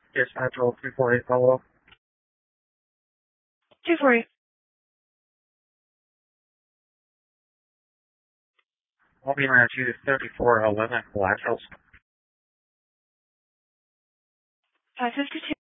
Dispatch 348 follow-up. 248. I'll be around you 3411 Black Hills. 552.